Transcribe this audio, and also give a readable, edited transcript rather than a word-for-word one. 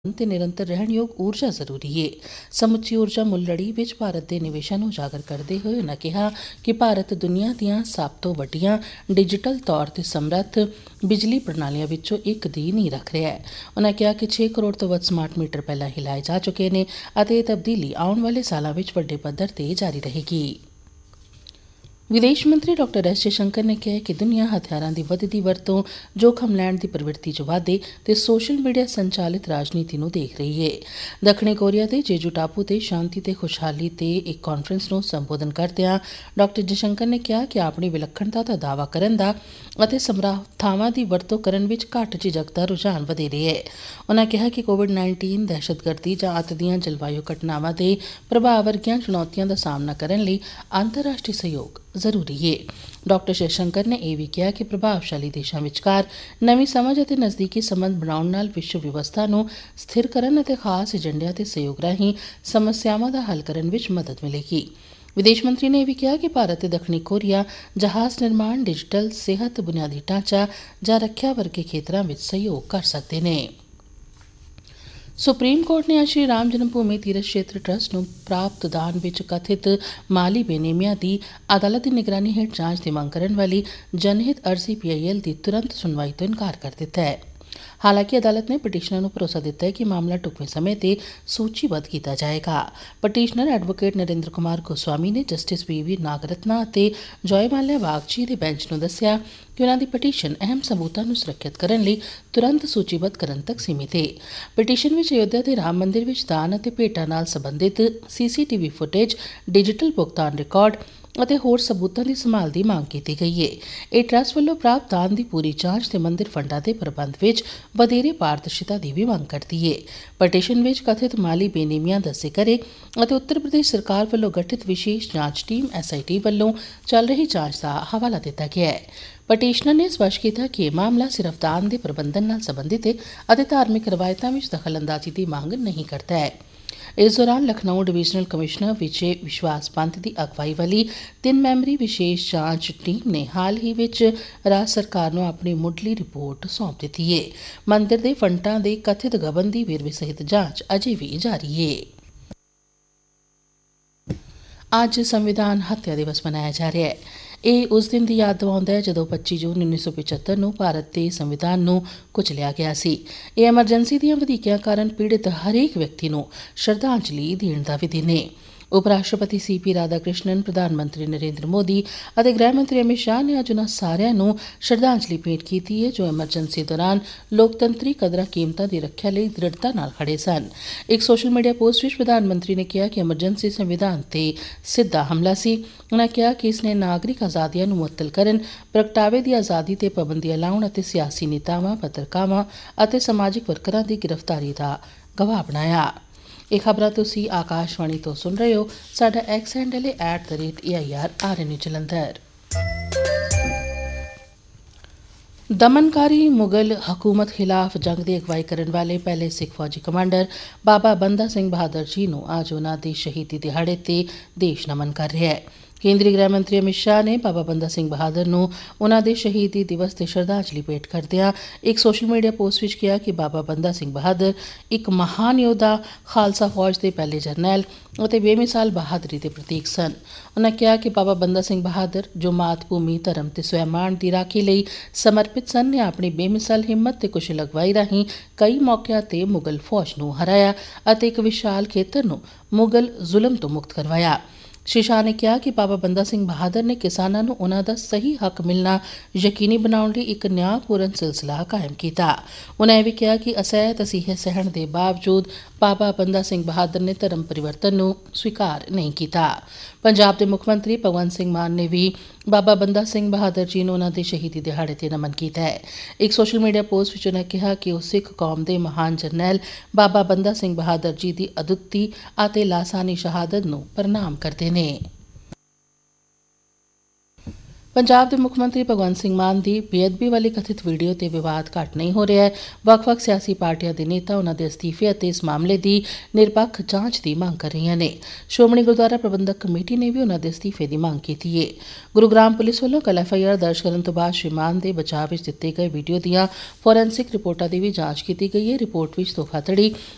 ਤੇ ਨਿਰੰਤਰ ਰਹਿਣਯੋਗ ਊਰਜਾ ਜ਼ਰੂਰੀ ਹੈ। ਸਮੁੱਚੀ ਊਰਜਾ ਮੁੱਲ ਲੜੀ ਵਿੱਚ ਭਾਰਤ ਦੇ ਨਿਵੇਸ਼ਾਂ ਨੂੰ ਉਜਾਗਰ ਕਰਦੇ ਹੋਏ ਉਨ੍ਹਾਂ ਕਿਹਾ ਕਿ ਭਾਰਤ ਦੁਨੀਆ ਦੀਆਂ ਸਭ ਤੋਂ ਵੱਡੀਆਂ ਡਿਜੀਟਲ ਤੌਰ ਤੇ ਸਮਰੱਥ ਬਿਜਲੀ ਪ੍ਰਣਾਲੀਆਂ ਵਿੱਚੋਂ ਇੱਕ ਦੀ ਨੀਂਹ ਰੱਖ ਰਿਹਾ ਹੈ। ਉਨ੍ਹਾਂ ਕਿਹਾ ਕਿ 6 ਕਰੋੜ ਤੋਂ ਵੱਧ ਸਮਾਰਟ ਮੀਟਰ ਪਹਿਲਾਂ ਹੀ ਲਾਏ ਜਾ ਚੁੱਕੇ ਨੇ ਅਤੇ ਇਹ ਤਬਦੀਲੀ ਆਉਣ ਵਾਲੇ ਸਾਲਾਂ ਵਿੱਚ ਵੱਡੇ ਪੱਧਰ ਤੇ ਜਾਰੀ ਰਹੇਗੀ। ਵਿਦੇਸ਼ ਮੰਤਰੀ ਡਾਕਟਰ ਐਸ ਜੈਸ਼ੰਕਰ ਨੇ ਕਿਹਾ ਕਿ ਦੁਨੀਆ ਹਥਿਆਰਾਂ ਦੀ ਵੱਧਦੀ ਵਰਤੋਂ, ਜੋਖਮ ਲੈਣ ਦੀ ਪ੍ਰਵਿਰਤੀ 'ਚ ਵਾਧੇ ਤੇ ਸੋਸ਼ਲ ਮੀਡੀਆ ਸੰਚਾਲਿਤ ਰਾਜਨੀਤੀ ਨੂੰ ਦੇਖ ਰਹੀ ਹੈ। ਦੱਖਣੀ ਕੋਰੀਆ ਦੇ ਜੇਜੂ ਟਾਪੂ ਤੇ ਸ਼ਾਂਤੀ ਤੇ ਖੁਸ਼ਹਾਲੀ ਤੇ ਇੱਕ ਕਾਨਫਰੰਸ ਨੂੰ ਸੰਬੋਧਨ ਕਰਦਿਆਂ ਡਾਕਟਰ ਜੈਸ਼ੰਕਰ ਨੇ ਕਿਹਾ ਕਿ ਆਪਣੀ ਵਿਲੱਖਣਤਾ ਦਾ ਦਾਅਵਾ ਕਰਨ ਦਾ ਅਤੇ ਸਮਰੱਥਾਵਾਂ ਦੀ ਵਰਤੋਂ ਕਰਨ ਵਿੱਚ ਘੱਟ ਝਿਜਕ ਦਾ ਰੁਝਾਨ ਵਧੇਰੇ ਹੈ। ਉਨ੍ਹਾਂ ਕਿਹਾ ਕਿ ਕੋਵਿਡ-19, ਦਹਿਸ਼ਤਗਰਦੀ ਜਾਂ ਅੱਤ ਦੀਆਂ ਜਲਵਾਯੂ ਘਟਨਾਵਾਂ ਦੇ ਪ੍ਰਭਾਵ ਵਰਗੀਆਂ ਚੁਣੌਤੀਆਂ ਦਾ ਸਾਹਮਣਾ ਕਰਨ ਲਈ ਅੰਤਰਰਾਸ਼ਟਰੀ ਸਹਿਯੋਗ ਜ਼ਰੂਰੀ ਹੈ। ਡਾਕਟਰ ਜੈਸ਼ੰਕਰ ਨੇ ਇਹ ਵੀ ਕਿਹਾ ਕਿ ਪ੍ਰਭਾਵਸ਼ਾਲੀ ਦੇਸ਼ਾਂ ਵਿਚਕਾਰ ਨਵੀਂ ਸਮਝ ਅਤੇ ਨਜ਼ਦੀਕੀ ਸੰਬੰਧ ਬਣਾਉਣ ਨਾਲ ਵਿਸ਼ਵ ਵਿਵਸਥਾ ਨੂੰ ਸਥਿਰ ਕਰਨ ਅਤੇ ਖਾਸ ਏਜੰਡਿਆਂ ਤੇ ਸਹਿਯੋਗ ਰਾਹੀਂ ਸਮੱਸਿਆਵਾਂ ਦਾ ਹੱਲ ਕਰਨ ਵਿੱਚ ਮਦਦ ਮਿਲੇਗੀ। ਵਿਦੇਸ਼ ਮੰਤਰੀ ਨੇ ਇਹ ਵੀ ਕਿਹਾ ਕਿ ਭਾਰਤ ਤੇ ਦੱਖਣੀ ਕੋਰੀਆ ਜਹਾਜ਼ ਨਿਰਮਾਣ, ਡਿਜੀਟਲ, ਸਿਹਤ, ਬੁਨਿਆਦੀ ਢਾਂਚਾ ਜਾਂ ਰੱਖਿਆ ਵਰਗੇ ਖੇਤਰਾਂ ਵਿੱਚ ਸਹਿਯੋਗ ਕਰ ਸਕਦੇ ਨੇ। ਸੁਪਰੀਮ ਕੋਰਟ ਨੇ ਅੱਜ ਸ਼੍ਰੀ ਰਾਮ ਜਨਮ ਭੂਮੀ ਤੀਰਥ ਖੇਤਰ ਟਰੱਸਟ ਨੂੰ ਪ੍ਰਾਪਤ ਦਾਨ ਵਿੱਚ ਕਥਿਤ ਮਾਲੀ ਬੇਨੇਮੀਆਂ ਦੀ ਅਦਾਲਤ ਦੀ ਨਿਗਰਾਨੀ ਹੇਠ ਜਾਂਚ ਦੀ ਮੰਗ ਕਰਨ ਵਾਲੀ ਜਨਹਿਤ ਅਰਜ਼ੀ PIL ਦੀ ਤੁਰੰਤ ਸੁਣਵਾਈ ਤੋਂ ਇਨਕਾਰ ਕਰ ਦਿੱਤਾ ਹੈ। ਹਾਲਾਂਕਿ ਅਦਾਲਤ ਨੇ ਪਟੀਸ਼ਨਰ ਨੂੰ ਭਰੋਸਾ ਦਿੱਤਾ ਹੈ ਕਿ ਮਾਮਲਾ ਢੁਕਵੇਂ ਸਮੇਂ ਤੇ ਸੂਚੀਬੱਧ ਕੀਤਾ ਜਾਏਗਾ। ਪਟੀਸ਼ਨਰ ਐਡਵੋਕੇਟ ਨਰਿੰਦਰ ਕੁਮਾਰ ਗੋਸਵਾਮੀ ਨੇ ਜਸਟਿਸ PV ਨਾਗਰਤਨਾ ਅਤੇ ਜੋਇਮਾਲਿਆ ਬਾਗਚੀ ਦੇ ਬੈਂਚ ਨੂੰ ਦੱਸਿਆ ਕਿ ਉਨ੍ਹਾਂ ਦੀ ਪਟੀਸ਼ਨ ਅਹਿਮ ਸਬੂਤਾਂ ਨੂੰ ਸੁਰੱਖਿਅਤ ਕਰਨ ਲਈ ਤੁਰੰਤ ਸੂਚੀਬੱਧ ਕਰਨ ਤੱਕ ਸੀਮਿਤ ਹੈ। ਪਟੀਸ਼ਨ ਵਿੱਚ ਅਯੋਧਿਆ ਦੇ ਰਾਮ ਮੰਦਿਰ ਵਿੱਚ ਦਾਨ ਅਤੇ ਭੇਟਾਂ ਨਾਲ ਸੰਬੰਧਿਤ CCTV ਫੁਟੇਜ, ਡਿਜੀਟਲ ਭੁਗਤਾਨ ਰਿਕਾਰਡ ਅਤੇ ਹੋਰ ਸਬੂਤਾਂ ਦੀ ਸੰਭਾਲ ਦੀ ਮੰਗ ਕੀਤੀ ਗਈ ਹੈ। ਇਹ ਟਰੱਸਟ ਵੱਲੋਂ ਪ੍ਰਾਪਤ ਦਾਨ ਦੀ ਪੂਰੀ ਜਾਂਚ ਤੇ ਮੰਦਿਰ ਫੰਡਾਂ ਦੇ ਪ੍ਰਬੰਧ ਵਿੱਚ ਵਧੇਰੇ ਪਾਰਦਰਸ਼ਿਤਾ ਦੀ ਵੀ ਮੰਗ ਕਰਦੀ ਹੈ। ਪਟੀਸ਼ਨ ਵਿੱਚ ਕਥਿਤ ਮਾਲੀ ਬੇਨੇਮੀਆਂ ਦਾ ਜ਼ਿਕਰ ਹੈ ਅਤੇ ਉੱਤਰ ਪ੍ਰਦੇਸ਼ ਸਰਕਾਰ ਵੱਲੋਂ ਗਠਿਤ ਵਿਸ਼ੇਸ਼ ਜਾਂਚ ਟੀਮ SIT ਵੱਲੋਂ ਚੱਲ ਰਹੀ ਜਾਂਚ ਦਾ ਹਵਾਲਾ ਦਿੱਤਾ ਗਿਆ ਹੈ। ਪਟੀਸ਼ਨਰ ਨੇ ਸਪਸ਼ਟ ਕੀਤਾ ਕਿ ਇਹ ਮਾਮਲਾ ਸਿਰਫ ਦਾਨ ਦੇ ਪ੍ਰਬੰਧਨ ਨਾਲ ਸੰਬੰਧਿਤ ਹੈ ਅਤੇ ਧਾਰਮਿਕ ਰਵਾਇਤਾਂ ਵਿੱਚ ਦਖਲਅੰਦਾਜ਼ੀ ਦੀ ਮੰਗ ਨਹੀਂ ਕਰਦਾ ਹੈ। ਇਸ ਦੌਰਾਨ ਲਖਨਊ ਡਿਵੀਜ਼ਨਲ ਕਮਿਸ਼ਨਰ ਵਿਜੇ ਵਿਸ਼ਵਾਸ ਪੰਤ ਦੀ ਅਗਵਾਈ ਵਾਲੀ 3 ਮੈਂਬਰੀ ਵਿਸ਼ੇਸ਼ ਜਾਂਚ ਟੀਮ ਨੇ ਹਾਲ ਹੀ ਵਿੱਚ ਰਾਜ ਸਰਕਾਰ ਨੂੰ ਆਪਣੀ ਮੁੱਢਲੀ ਰਿਪੋਰਟ ਸੌਂਪ ਦਿੱਤੀ ਹੈ। ਮੰਦਿਰ ਦੇ ਫੰਡਾਂ ਦੇ ਕਥਿਤ ਗਬਨ ਦੀ ਵੇਰਵੇ ਸਹਿਤ ਜਾਂਚ ਅਜੇ ਵੀ ਜਾਰੀ ਹੈ। ਅੱਜ ਸੰਵਿਧਾਨ ਹੱਤਿਆ ਦਿਵਸ ਮਨਾਇਆ ਜਾ ਰਿਹਾ ਹੈ। ਇਹ ਉਸ ਦਿਨ ਦੀ ਯਾਦ ਦਿਵਾਉਂਦਾ ਹੈ ਜਦੋਂ 25 ਜੂਨ 1975 ਨੂੰ ਭਾਰਤ ਦੇ ਸੰਵਿਧਾਨ ਨੂੰ ਕੁਚਲਿਆ ਗਿਆ ਸੀ। ਇਹ ਐਮਰਜੈਂਸੀ ਦੀਆਂ ਵਧੀਕੀਆਂ ਕਾਰਨ ਪੀੜਿਤ ਹਰੇਕ ਵਿਅਕਤੀ ਨੂੰ ਸ਼ਰਧਾਂਜਲੀ ਦੇਣ ਦਾ ਵੀ ਦਿਨ ਹੈ। ਉਪ ਰਾਸ਼ਟਰਪਤੀ CP ਰਾਧਾਕ੍ਰਿਸ਼ਨਨ, ਪ੍ਰਧਾਨ ਮੰਤਰੀ ਨਰਿੰਦਰ ਮੋਦੀ ਅਤੇ ਗ੍ਰਹਿ ਮੰਤਰੀ ਅਮਿਤ ਸ਼ਾਹ ਨੇ ਅੱਜ ਉਨ੍ਹਾਂ ਸਾਰਿਆਂ ਨੂੰ ਸ਼ਰਧਾਂਜਲੀ ਭੇਂਟ ਕੀਤੀ ਹੈ ਜੋ ਐਮਰਜੈਂਸੀ ਦੌਰਾਨ ਲੋਕਤੰਤਰੀ ਕਦਰਾਂ ਕੀਮਤਾਂ ਦੀ ਰੱਖਿਆ ਲਈ ਦ੍ਰਿੜਤਾ ਨਾਲ ਖੜੇ ਸਨ। ਇੱਕ ਸੋਸ਼ਲ ਮੀਡੀਆ ਪੋਸਟ ਵਿੱਚ ਪ੍ਰਧਾਨ ਮੰਤਰੀ ਨੇ ਕਿਹਾ ਕਿ ਐਮਰਜੈਂਸੀ ਸੰਵਿਧਾਨ ਤੇ ਸਿੱਧਾ ਹਮਲਾ ਸੀ। ਉਨ੍ਹਾਂ ਕਿਹਾ ਕਿ ਇਸ ਨੇ ਨਾਗਰਿਕ ਆਜ਼ਾਦੀਆਂ ਨੂੰ ਮੁਅੱਤਲ ਕਰਨ, ਪ੍ਰਗਟਾਵੇ ਦੀ ਆਜ਼ਾਦੀ ਤੇ ਪਾਬੰਦੀਆਂ ਲਾਉਣ ਅਤੇ ਸਿਆਸੀ ਨੇਤਾਵਾਂ, ਪੱਤਰਕਾਰਾਂ ਅਤੇ ਸਮਾਜਿਕ ਵਰਕਰਾਂ ਦੀ ਗ੍ਰਿਫਤਾਰੀ ਦਾ ਗਵਾਹ ਬਣਾਇਆ। ਇਹ ਖਬਰਾਂ ਤੁਸੀਂ ਆਕਾਸ਼ਵਾਣੀ ਤੋਂ ਸੁਣ ਰਹੇ ਹੋ। ਸਾਡਾ X ਹੈਂਡਲ ਹੈ @AIRRNU ਜਲੰਧਰ। ਦਮਨਕਾਰੀ ਮੁਗਲ ਹਕੂਮਤ ਖਿਲਾਫ ਜੰਗ ਦੀ ਅਗਵਾਈ ਕਰਨ ਵਾਲੇ ਪਹਿਲੇ ਸਿੱਖ ਫੌਜੀ ਕਮਾਂਡਰ ਬਾਬਾ ਬੰਦਾ ਸਿੰਘ ਬਹਾਦਰ ਜੀ ਨੂੰ ਅੱਜ ਉਨ੍ਹਾਂ ਦੇ ਸ਼ਹੀਦੀ ਦਿਹਾੜੇ ਤੇ ਦੇਸ਼ ਨਮਨ ਕਰ ਰਿਹਾ ਹੈ। ਕੇਂਦਰੀ ਗ੍ਰਹਿ ਮੰਤਰੀ ਅਮਿਤ ਸ਼ਾਹ ਨੇ ਬਾਬਾ ਬੰਦਾ ਸਿੰਘ ਬਹਾਦਰ ਨੂੰ ਉਨ੍ਹਾਂ ਦੇ ਸ਼ਹੀਦੀ ਦਿਵਸ ਤੇ ਸ਼ਰਧਾਂਜਲੀ ਭੇਟ ਕਰਦਿਆਂ ਇੱਕ ਸੋਸ਼ਲ ਮੀਡੀਆ ਪੋਸਟ ਵਿੱਚ ਕਿਹਾ ਕਿ ਬਾਬਾ ਬੰਦਾ ਸਿੰਘ ਬਹਾਦਰ ਇੱਕ ਮਹਾਨ ਯੋਧਾ, ਖਾਲਸਾ ਫੌਜ ਦੇ ਪਹਿਲੇ ਜਰਨੈਲ ਅਤੇ ਬੇਮਿਸਾਲ ਬਹਾਦਰੀ ਦੇ ਪ੍ਰਤੀਕ ਸਨ। ਉਨ੍ਹਾਂ ਕਿਹਾ ਕਿ ਬਾਬਾ ਬੰਦਾ ਸਿੰਘ ਬਹਾਦਰ ਜੋ ਮਾਤ ਭੂਮੀ, ਧਰਮ ਤੇ ਸਵੈਮਾਣ ਦੀ ਰਾਖੀ ਲਈ ਸਮਰਪਿਤ ਸਨ ਨੇ ਆਪਣੀ ਬੇਮਿਸਾਲ ਹਿੰਮਤ ਤੇ ਕੁਸ਼ਲ ਅਗਵਾਈ ਰਾਹੀਂ ਕਈ ਮੌਕਿਆਂ ਤੇ ਮੁਗਲ ਫੌਜ ਨੂੰ ਹਰਾਇਆ ਅਤੇ ਇੱਕ ਵਿਸ਼ਾਲ ਖੇਤਰ ਨੂੰ ਮੁਗਲ ਜ਼ੁਲਮ ਤੋਂ ਮੁਕਤ ਕਰਵਾਇਆ। ਸ਼੍ਰੀ ਸ਼ਾਹ ਨੇ ਕਿਹਾ ਕਿ ਬਾਬਾ ਬੰਦਾ ਸਿੰਘ ਬਹਾਦਰ ਨੇ ਕਿਸਾਨਾਂ ਨੂੰ ਉਨ੍ਹਾਂ ਦਾ ਸਹੀ ਹੱਕ ਮਿਲਣਾ ਯਕੀਨੀ ਬਣਾਉਣ ਲਈ ਇੱਕ ਨਿਆਂਪੂਰਨ ਸਿਲਸਿਲਾ ਕਾਇਮ ਕੀਤਾ। ਉਨ੍ਹਾਂ ਇਹ ਵੀ ਕਿਹਾ ਕਿ ਅਸਹਿ ਤਸੀਹੇ ਸਹਿਣ ਦੇ ਬਾਵਜੂਦ ਬਾਬਾ ਬੰਦਾ ਸਿੰਘ ਬਹਾਦਰ ਨੇ ਧਰਮ ਪਰਿਵਰਤਨ ਨੂੰ ਸਵੀਕਾਰ ਨਹੀਂ ਕੀਤਾ। ਪੰਜਾਬ ਦੇ ਮੁੱਖ ਮੰਤਰੀ ਭਗਵੰਤ ਸਿੰਘ ਮਾਨ ਨੇ ਵੀ ਬਾਬਾ ਬੰਦਾ ਸਿੰਘ ਬਹਾਦਰ ਜੀ ਨੂੰ ਉਨ੍ਹਾਂ ਦੇ ਸ਼ਹੀਦੀ ਦਿਹਾੜੇ ਤੇ ਨਮਨ ਕੀਤਾ ਹੈ। ਇੱਕ ਸੋਸ਼ਲ ਮੀਡੀਆ ਪੋਸਟ ਵਿੱਚ ਉਨ੍ਹਾਂ ਕਿਹਾ ਕਿ ਉਹ ਸਿੱਖ ਕੌਮ ਦੇ ਮਹਾਨ ਜਰਨੈਲ ਬਾਬਾ ਬੰਦਾ ਸਿੰਘ ਬਹਾਦਰ ਜੀ ਦੀ ਅਦੁੱਤੀ ਅਤੇ ਲਾਸਾਨੀ ਸ਼ਹਾਦਤ ਨੂੰ ਪ੍ਰਣਾਮ ਕਰਦੇ ਨੇ। ਪੰਜਾਬ ਦੇ ਮੁੱਖ ਮੰਤਰੀ ਭਗਵੰਤ ਸਿੰਘ ਮਾਨ ਦੀ ਬੇਅਦਬੀ ਵਾਲੀ ਕਥਿਤ ਵੀਡੀਓ ਤੇ ਵਿਵਾਦ ਘੱਟ ਨਹੀਂ ਹੋ ਰਿਹਾ ਹੈ। ਵੱਖ-ਵੱਖ ਸਿਆਸੀ ਪਾਰਟੀਆਂ ਦੇ ਨੇਤਾ ਉਨ੍ਹਾਂ ਦੇ ਅਸਤੀਫੇ ਅਤੇ ਇਸ ਮਾਮਲੇ ਦੀ ਨਿਰਪੱਖ ਜਾਂਚ ਦੀ ਮੰਗ ਕਰ ਰਹੀਆਂ ਨੇ। ਸ਼੍ਰੋਮਣੀ ਗੁਰਦੁਆਰਾ ਪ੍ਰਬੰਧਕ ਕਮੇਟੀ ਨੇ ਵੀ ਉਨ੍ਹਾਂ ਦੇ ਅਸਤੀਫੇ ਦੀ ਮੰਗ ਕੀਤੀ ਹੈ। ਗੁਰੂਗ੍ਰਾਮ ਪੁਲਿਸ ਵੱਲੋਂ ਕੱਲ੍ਹ FIR ਦਰਜ ਕਰਨ ਤੋਂ ਬਾਅਦ ਸ਼੍ਰੀ ਮਾਨ ਦੇ ਬਚਾਅ ਵਿੱਚ ਦਿੱਤੇ ਗਏ ਵੀਡੀਓ ਦੀਆਂ ਫੋਰੈਂਸਿਕ ਰਿਪੋਰਟਾਂ ਦੀ ਵੀ ਜਾਂਚ ਕੀਤੀ ਗਈ ਹੈ। ਰਿਪੋਰਟ ਵਿੱਚ ਧੋਖਾਧੜੀ